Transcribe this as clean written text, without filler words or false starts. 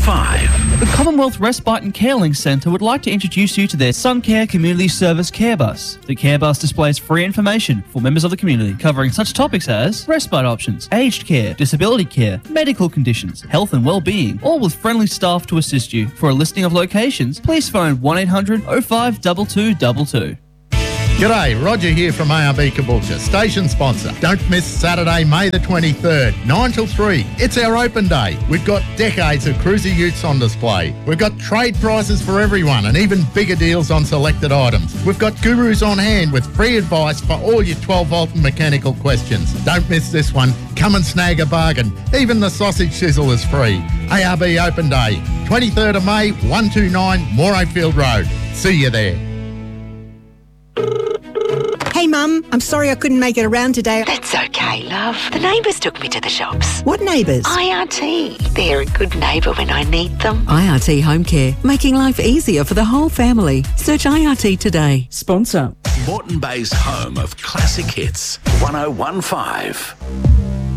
1015. The Commonwealth Respite and Carelink Centre would like to introduce you to their Suncare Community Service Care Bus. The Care Bus displays free information for members of the community, covering such topics as respite options, aged care, disability care, medical conditions, health and well-being, all with friendly staff to assist you. For a listing of locations, please phone 1800 05 2222. G'day, Roger here from ARB Caboolture, station sponsor. Don't miss Saturday, May the 23rd, 9 till 3. It's our open day. We've got decades of cruiser utes on display. We've got trade prices for everyone and even bigger deals on selected items. We've got gurus on hand with free advice for all your 12-volt and mechanical questions. Don't miss this one. Come and snag a bargain. Even the sausage sizzle is free. ARB Open Day, 23rd of May, 129 Morayfield Road. See you there. Hey Mum, I'm sorry I couldn't make it around today. That's okay, love. The neighbours took me to the shops. What neighbours? IRT. They're a good neighbour when I need them. IRT Home Care, making life easier for the whole family. Search IRT today. Sponsor. Moreton Bay's home of classic hits. 1015.